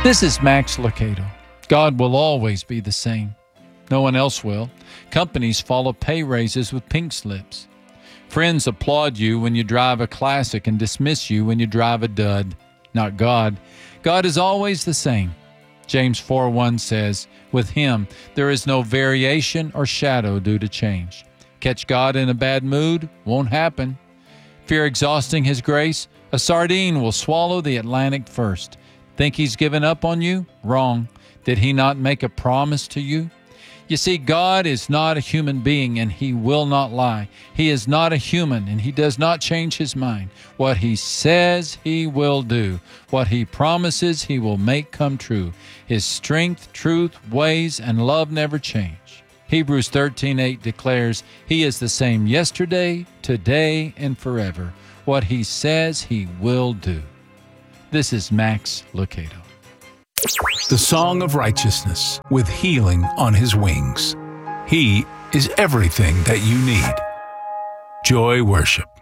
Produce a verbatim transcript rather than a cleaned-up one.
This is Max Lucado. God will always be the same. No one else will. Companies follow pay raises with pink slips. Friends applaud you when you drive a classic and dismiss you when you drive a dud. Not God. God is always the same. James four one says, with him there is no variation or shadow due to change. Catch God in a bad mood? Won't happen. Fear exhausting his grace? A sardine will swallow the Atlantic first. Think he's given up on you? Wrong. Did he not make a promise to you? You see, God is not a human being, and he will not lie. He is not a human, and he does not change his mind. What he says, he will do. What he promises, he will make come true. His strength, truth, ways, and love never change. Hebrews thirteen eight declares, he is the same yesterday, today, and forever. What he says, he will do. This is Max Lucado. The Song of Righteousness, with healing on his wings. He is everything that you need. Joy Worship.